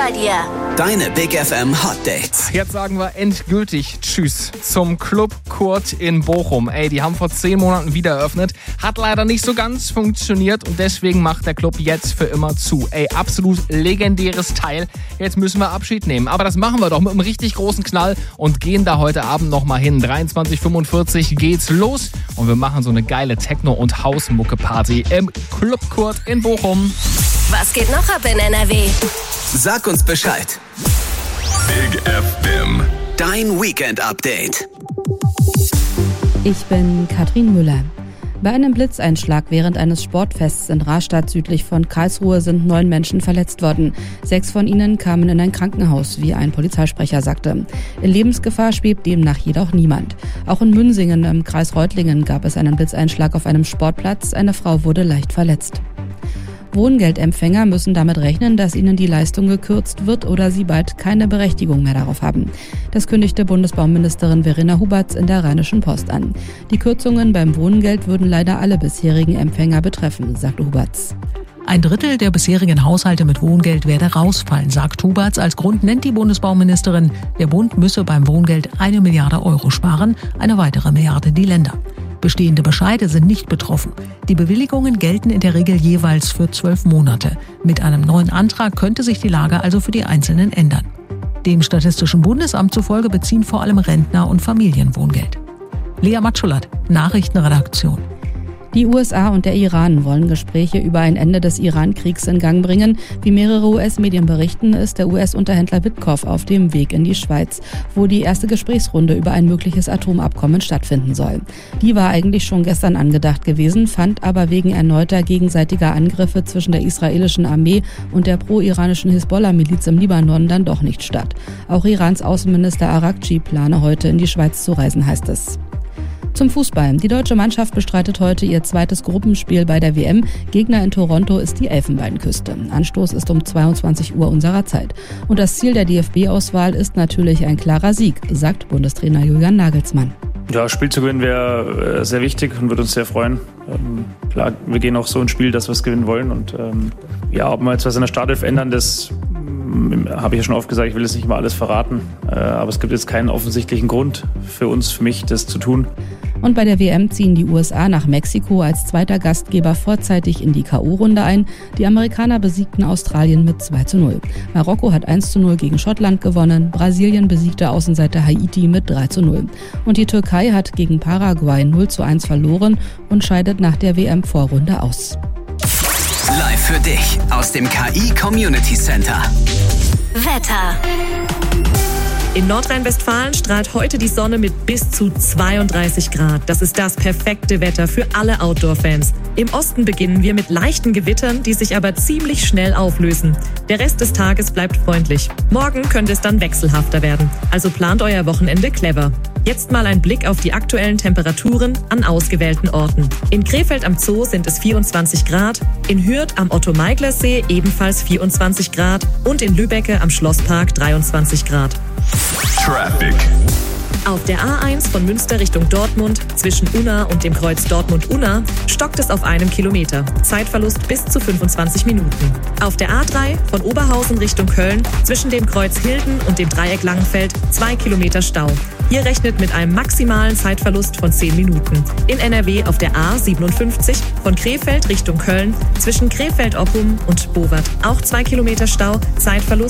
bei dir. Deine Big FM Hot Dates. Jetzt sagen wir endgültig Tschüss zum Club Kurt in Bochum. Die haben vor 10 Monaten wieder eröffnet. Hat leider nicht so ganz funktioniert und deswegen macht der Club jetzt für immer zu. Absolut legendäres Teil. Jetzt müssen wir Abschied nehmen. Aber das machen wir doch mit einem richtig großen Knall und gehen da heute Abend nochmal hin. 23:45 geht's los und wir machen so eine geile Techno- und Hausmucke-Party im Club Kurt in Bochum. Was geht noch ab in NRW? Sag uns Bescheid. Big FM. Dein Weekend-Update. Ich bin Katrin Müller. Bei einem Blitzeinschlag während eines Sportfests in Rastatt südlich von Karlsruhe sind 9 Menschen verletzt worden. 6 von ihnen kamen in ein Krankenhaus, wie ein Polizeisprecher sagte. In Lebensgefahr schwebt demnach jedoch niemand. Auch in Münsingen im Kreis Reutlingen gab es einen Blitzeinschlag auf einem Sportplatz. Eine Frau wurde leicht verletzt. Wohngeldempfänger müssen damit rechnen, dass ihnen die Leistung gekürzt wird oder sie bald keine Berechtigung mehr darauf haben. Das kündigte Bundesbauministerin Verena Huberts in der Rheinischen Post an. Die Kürzungen beim Wohngeld würden leider alle bisherigen Empfänger betreffen, sagte Huberts. Ein Drittel der bisherigen Haushalte mit Wohngeld werde rausfallen, sagt Huberts. Als Grund nennt die Bundesbauministerin, der Bund müsse beim Wohngeld 1 Milliarde Euro sparen, eine weitere Milliarde die Länder. Bestehende Bescheide sind nicht betroffen. Die Bewilligungen gelten in der Regel jeweils für 12 Monate. Mit einem neuen Antrag könnte sich die Lage also für die Einzelnen ändern. Dem Statistischen Bundesamt zufolge beziehen vor allem Rentner und Familien Wohngeld. Lea Matschulat, Nachrichtenredaktion. Die USA und der Iran wollen Gespräche über ein Ende des Iran-Kriegs in Gang bringen. Wie mehrere US-Medien berichten, ist der US-Unterhändler Witkoff auf dem Weg in die Schweiz, wo die erste Gesprächsrunde über ein mögliches Atomabkommen stattfinden soll. Die war eigentlich schon gestern angedacht gewesen, fand aber wegen erneuter gegenseitiger Angriffe zwischen der israelischen Armee und der pro-iranischen Hisbollah-Miliz im Libanon dann doch nicht statt. Auch Irans Außenminister Araghchi plane heute in die Schweiz zu reisen, heißt es. Zum Fußball. Die deutsche Mannschaft bestreitet heute ihr zweites Gruppenspiel bei der WM. Gegner in Toronto ist die Elfenbeinküste. Anstoß ist um 22 Uhr unserer Zeit. Und das Ziel der DFB-Auswahl ist natürlich ein klarer Sieg, sagt Bundestrainer Julian Nagelsmann. Ja, Spiel zu gewinnen wäre sehr wichtig und würde uns sehr freuen. Klar, wir gehen auch so ins Spiel, dass wir es gewinnen wollen. Und ob wir jetzt was in der Startelf ändern, das habe ich ja schon oft gesagt, ich will jetzt nicht mal alles verraten. Aber es gibt jetzt keinen offensichtlichen Grund für mich, das zu tun. Und bei der WM ziehen die USA nach Mexiko als zweiter Gastgeber vorzeitig in die K.O.-Runde ein. Die Amerikaner besiegten Australien mit 2:0. Marokko hat 1:0 gegen Schottland gewonnen. Brasilien besiegte Außenseiter Haiti mit 3:0. Und die Türkei hat gegen Paraguay 0:1 verloren und scheidet nach der WM-Vorrunde aus. Live für dich aus dem KI Community Center. Wetter. In Nordrhein-Westfalen strahlt heute die Sonne mit bis zu 32 Grad. Das ist das perfekte Wetter für alle Outdoor-Fans. Im Osten beginnen wir mit leichten Gewittern, die sich aber ziemlich schnell auflösen. Der Rest des Tages bleibt freundlich. Morgen könnte es dann wechselhafter werden. Also plant euer Wochenende clever. Jetzt mal ein Blick auf die aktuellen Temperaturen an ausgewählten Orten. In Krefeld am Zoo sind es 24 Grad, in Hürth am Otto-Meigler-See ebenfalls 24 Grad und in Lübbecke am Schlosspark 23 Grad. Traffic. Auf der A1 von Münster Richtung Dortmund zwischen Unna und dem Kreuz Dortmund-Unna stockt es auf 1 Kilometer. Zeitverlust bis zu 25 Minuten. Auf der A3 von Oberhausen Richtung Köln zwischen dem Kreuz Hilden und dem Dreieck Langenfeld 2 Kilometer Stau. Hier rechnet mit einem maximalen Zeitverlust von 10 Minuten. In NRW auf der A57 von Krefeld Richtung Köln zwischen Krefeld-Oppum und Bowart auch 2 Kilometer Stau, Zeitverlust